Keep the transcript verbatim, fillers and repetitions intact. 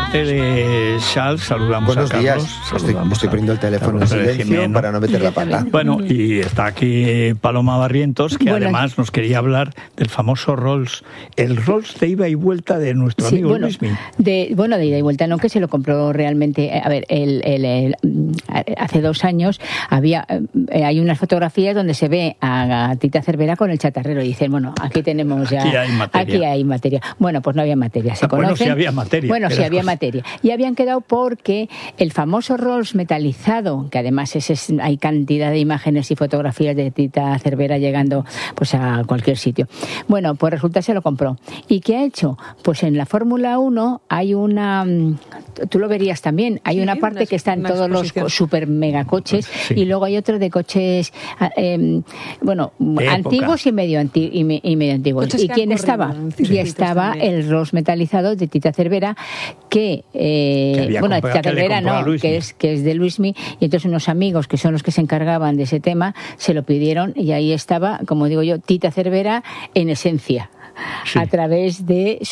parte de Charles, saludamos Buenos a Carlos. días. Estoy, estoy poniendo el teléfono en silencio Jimeno. para no meter la pata. Bueno, y está aquí Paloma Barrientos, que Bueno, además nos quería hablar del famoso Rolls, el Rolls de ida y vuelta de nuestro Sí, amigo bueno, Luismi. de, bueno, de ida y vuelta no, que se lo compró realmente. A ver, el, el, el, hace dos años había eh, hay unas fotografías donde se ve a, a Tita Cervera con el chatarrero y dicen, bueno, aquí tenemos ya... Aquí hay materia. Aquí hay materia. Bueno, pues no había materia, se Ah, bueno, conocen. sí había materia. Bueno, sí Las había cosas. materia. Y habían quedado porque el famoso Rolls metalizado, que además ese es, hay cantidad de imágenes y fotografías de Tita Cervera llegando pues a cualquier sitio. Bueno, pues resulta que se lo compró. ¿Y qué ha hecho? Pues en la Fórmula uno hay una... Tú lo verías también. Hay Sí, una parte una- que están una todos los exposición. co- super megacoches Sí. y luego hay otro de coches, eh, bueno, De antiguos época. y medio, anti- y, me- y medio antiguos. Coches ¿Y que quién han estaba? corrido en Y circuitos estaba también. el Rolls metalizado de Tita Cervera, que, eh, Que había bueno, comprado- Tita que le Cervera compró a no, Luismi. que es, que es de Luismi, y entonces unos amigos que son los que se encargaban de ese tema, se lo pidieron y ahí estaba, como digo yo, Tita Cervera en esencia, Sí. a través de